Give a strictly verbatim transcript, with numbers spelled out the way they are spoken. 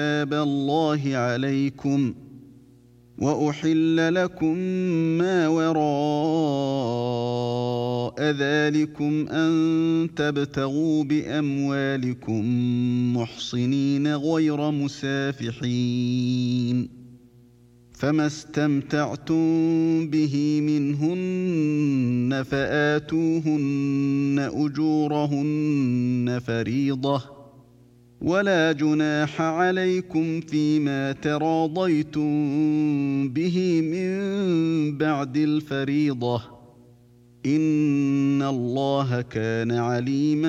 كتاب الله عليكم وأحل لكم ما وراء ذلكم أن تبتغوا بأموالكم محصنين غير مسافحين، فما استمتعتم به منهن فآتوهن أجورهن فريضة، ولا جناح عليكم فيما تراضيتم به من بعد الفريضة، إن الله كان عليما